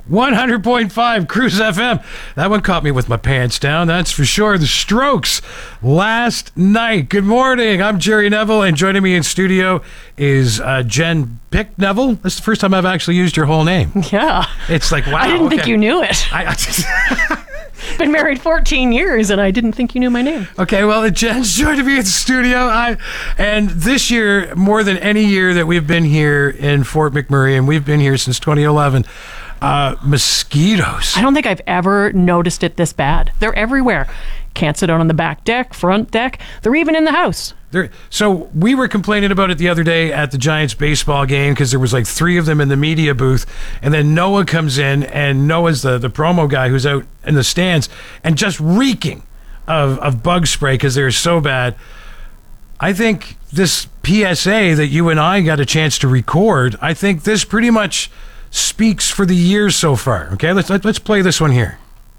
100.5 Cruise FM. That one caught me with my pants down, that's for sure. The Strokes, Last Night. Good morning. I'm Jerry Neville, and joining me in studio is Jen Pick Neville. This is the first time I've actually used your whole name. Yeah. It's like, wow. I didn't think you knew it. Been married 14 years, and I didn't think you knew my name. Okay, well, Jen's joining me in the studio. And this year, more than any year that we've been here in Fort McMurray, and we've been here since 2011, mosquitoes. I don't think I've ever noticed it this bad. They're everywhere. Can't sit out on the back deck, front deck. They're even in the house. So we were complaining about it the other day at the Giants baseball game because there was like 3 of them in the media booth, and then Noah comes in, and Noah's the promo guy who's out in the stands and just reeking of bug spray because they're so bad. I think this PSA that you and I got a chance to record, I think this pretty much speaks for the year so far. Okay, let's play this one here.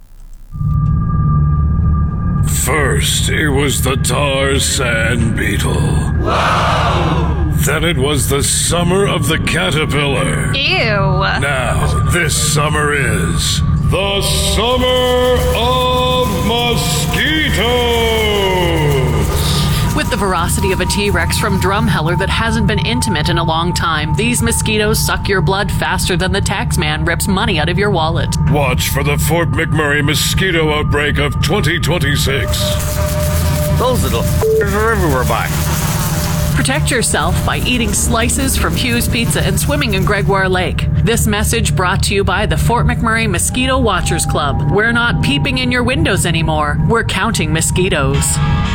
First, it was the tar sand beetle. Wow! Then it was the summer of the caterpillar. Ew! Now, this summer is the summer of mosquitoes. With the ferocity of a T-Rex from Drumheller that hasn't been intimate in a long time, these mosquitoes suck your blood faster than the tax man rips money out of your wallet. Watch for the Fort McMurray mosquito outbreak of 2026. Those little are everywhere by. Protect yourself by eating slices from Hughes Pizza and swimming in Gregoire Lake. This message brought to you by the Fort McMurray Mosquito Watchers Club. We're not peeping in your windows anymore. We're counting mosquitoes.